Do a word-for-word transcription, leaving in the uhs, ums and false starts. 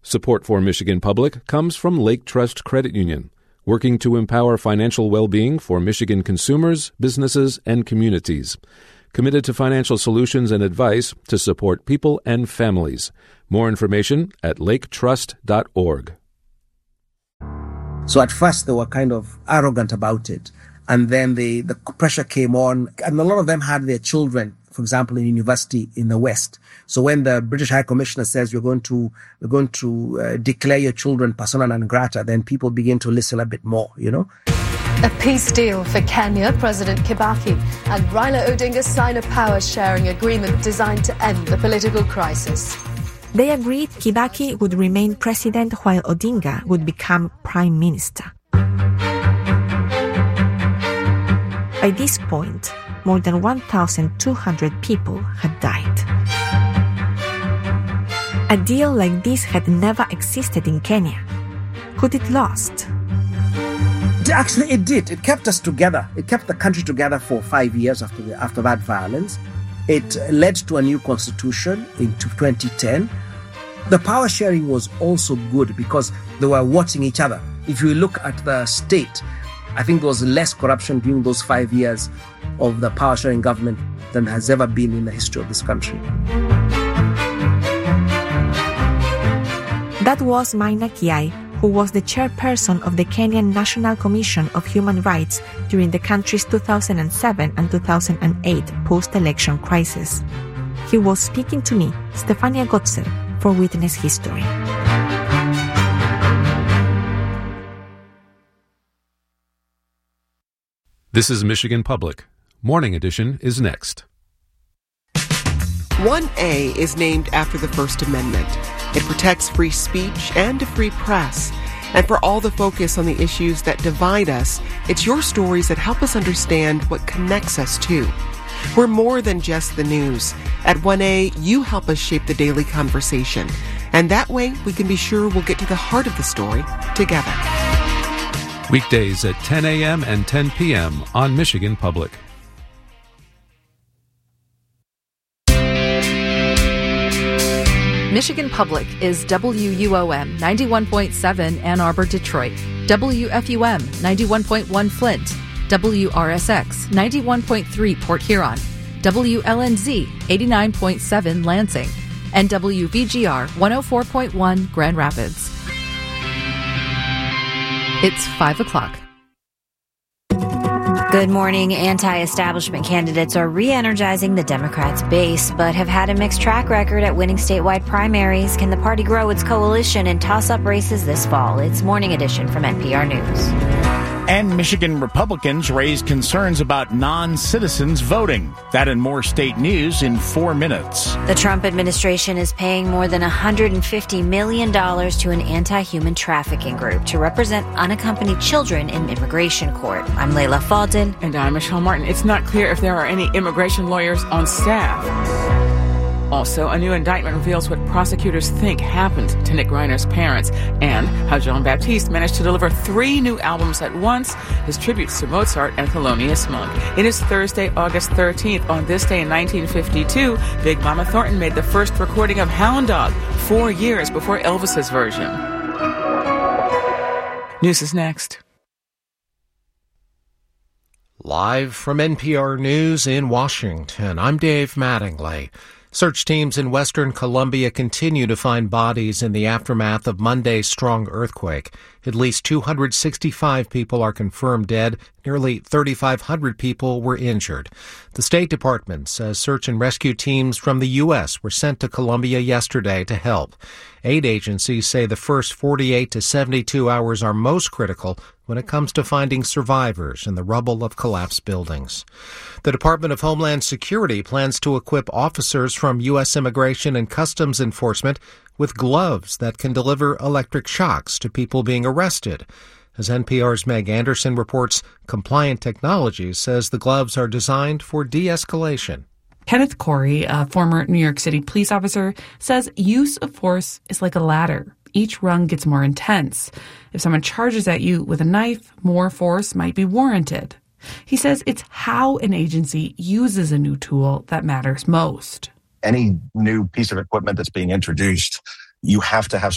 Support for Michigan Public comes from Lake Trust Credit Union, working to empower financial well-being for Michigan consumers, businesses, and communities. Committed to financial solutions and advice to support people and families. More information at lake trust dot org. So at first they were kind of arrogant about it. And then the, the pressure came on. And a lot of them had their children, for example, in university in the West. So when the British High Commissioner says you're going to, we're going to uh, declare your children persona non grata, then people begin to listen a bit more, you know. A peace deal for Kenya. President Kibaki and Raila Odinga sign a power-sharing agreement designed to end the political crisis. They agreed Kibaki would remain president while Odinga would become prime minister. By this point, more than one thousand two hundred people had died. A deal like this had never existed in Kenya. Could it last? Actually, it did. It kept us together. It kept the country together for five years after the, after that violence. It led to a new constitution in twenty ten. The power sharing was also good because they were watching each other. If you look at the state, I think there was less corruption during those five years of the power sharing government than has ever been in the history of this country. That was Maina Kiai, who was the chairperson of the Kenyan National Commission of Human Rights during the country's two thousand seven and two thousand eight post-election crisis. He was speaking to me, Stefania Gotzer, for Witness History. This is Michigan Public. Morning Edition is next. one A is named after the First Amendment. It protects free speech and a free press. And for all the focus on the issues that divide us, it's your stories that help us understand what connects us too. We're more than just the news. At one A, you help us shape the daily conversation. And that way, we can be sure we'll get to the heart of the story together. Weekdays at ten a.m. and ten p.m. on Michigan Public. Michigan Public is W U O M ninety-one point seven Ann Arbor, Detroit, W F U M ninety-one point one Flint, W R S X ninety-one point three Port Huron, W L N Z eighty-nine point seven Lansing, and W V G R one oh four point one Grand Rapids. It's five o'clock. Good morning. Anti-establishment candidates are re-energizing the Democrats' base, but have had a mixed track record at winning statewide primaries. Can the party grow its coalition and toss up races this fall? It's Morning Edition from N P R News. And Michigan Republicans raised concerns about non-citizens voting. That and more state news in four minutes. The Trump administration is paying more than one hundred fifty million dollars to an anti-human trafficking group to represent unaccompanied children in immigration court. I'm Layla Falden. And I'm Michelle Martin. It's not clear if there are any immigration lawyers on staff. Also, a new indictment reveals what prosecutors think happened to Nick Reiner's parents and how Jean Baptiste managed to deliver three new albums at once, his tributes to Mozart and Thelonious Monk. It is Thursday, August thirteenth. On this day in nineteen fifty-two, Big Mama Thornton made the first recording of Hound Dog, four years before Elvis's version. News is next. Live from N P R News in Washington, I'm Dave Mattingly. Search teams in western Colombia continue to find bodies in the aftermath of Monday's strong earthquake. At least two hundred sixty-five people are confirmed dead. Nearly thirty-five hundred people were injured. The State Department says search and rescue teams from the U S were sent to Colombia yesterday to help. Aid agencies say the first forty-eight to seventy-two hours are most critical when it comes to finding survivors in the rubble of collapsed buildings. The Department of Homeland Security plans to equip officers from U S Immigration and Customs Enforcement with gloves that can deliver electric shocks to people being arrested. As N P R's Meg Anderson reports, Compliant Technologies says the gloves are designed for de-escalation. Kenneth Corey, a former New York City police officer, says use of force is like a ladder. Each rung gets more intense. If someone charges at you with a knife, more force might be warranted. He says it's how an agency uses a new tool that matters most. Any new piece of equipment that's being introduced, you have to have